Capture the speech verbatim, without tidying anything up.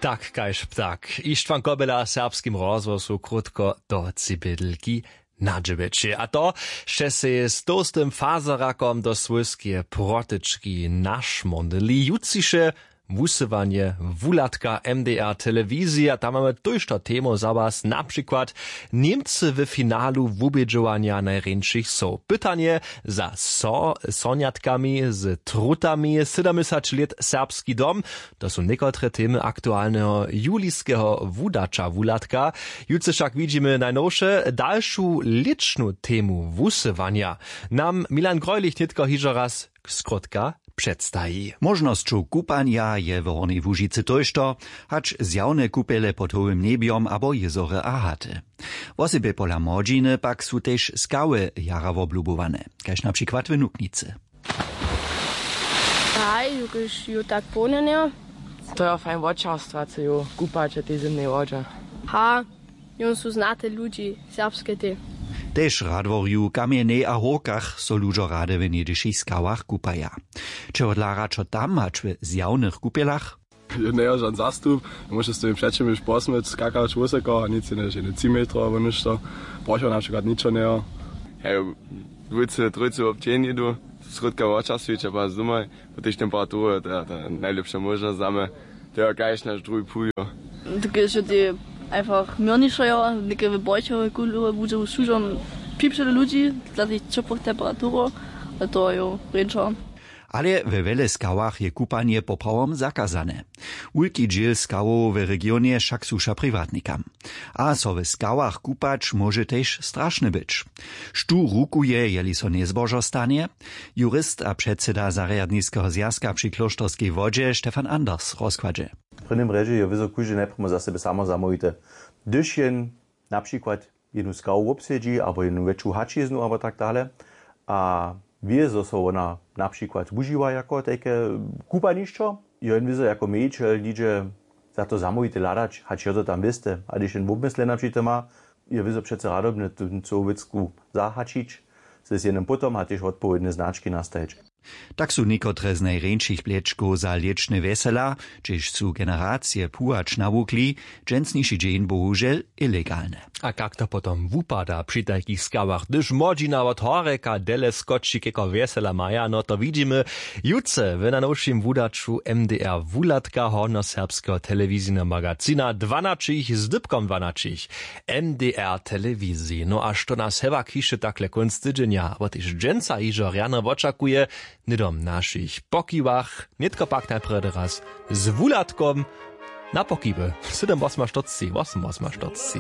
Tak, kaž ptak. Ištvan Kobela serbskim rozvozu krutko do cibidlki nadžebeče. A to, še se je s tostym fazerakom do svojskie protečki našmondeli. Juciše wusywanie wulatka M D R telewizja. Tam mamy tujšto temu za was, na przykład Niemcy w finalu wubiedziwania najręczych są. Pytanie za so, soniatkami z trutami, siedemdziesiąt lat serbski dom. To są niektóre temy aktualnego julijskiego wudacza wulatka. Jucy wszak widzimy najnowsze, dalszą liczną temu wusywania. Nam Milan Grojlich nitko hižo raz skrótka przedstawi. Możnością kupania je w Hornej Łužicy tojšto, hacz zjawne kupele pod hołym niebiom abo jezore a haty. Wosybie pola młodziny pak su też skały jara woblubowane, kaž na przykład w Nuknicy. Hej, już ju tak ponenio. To je fajn vočarstva, co ju kupače te zimnej vođe. Ha, ju su znate ludzi, serbske te. Tež radworju kamienej a horkach so ludzo rade w niedyších skałach kupaja. Czy odlara čo tam hacz w zjawnych kupelach? Naja, żan zastup, możesz sobie przeczym już posmyć, skakać wysoko, a nic nie, że nie trzy metry, albo niż to. Proszę na przykład niczo nie. Hej, dwójcy, trójcy obcieni du, skrótka vočarstwić, a zumaj, po tej temperatury, to to najlepsze można zame, to je gleich nasz drugi pół. Takie, że ty einfach miernischer, ja, takie wybojcze kultury, budzą służą pipsze ludzi, dla tych ciepłych temperatur, a to jo, ręcza. Ale we wiele skałach je kupanie poprawom zakazane. Wielki dziel skałów w regionie však słusza prywatnikam. A so w skałach kupać może też straszny być. Sztu rukuje, jeli so niezbożo stanie? Jurist a przedseda Zariadnického zjazka przy Kloštorskiej wodzie Stefan Anders rozkładzie. W prvom reži je vysoko, že najprv za sebe samo zamówite. Gdyż jen na przykład jednu skału obsedzi, albo jednu väčšiu hačiznu, albo tak dále, a wie, so so ona na przykład używa jako takie kupanišćo, i on wiedzą jako mejčel, lidzie za to zamówite ladać, hać to tam wiste, a když jen obmysle na przykład ma, je wiedzą przece radobne tu wiecku zahačić, z jednym potom a też odpowiednie znaczki nastajić. Tak su nikotre z najręčích plečkov za liečne vesela, čiž su generacje puhač nawukli, dżęsniejszy dzień bohužel ilegalne. A jak to potom wupada przy takich skałach, gdyż młodzina od horeka dele skoczy keko vesela maja, no to widzimy juce w najnowszym wudaczu M D R Wulatka hornoserbskiego telewizyjnego magazyna dwanačich z dybkom dwanačich M D R telewizji. No aż to nas hewa kisze takle kunst tydzienia, bo też dżęca iżo rano oczekuje, nidom našich pokiwach, nitko pak najprede raz z Wulatkom na pokiwy. Siedem osma štotci, osem osma štotci.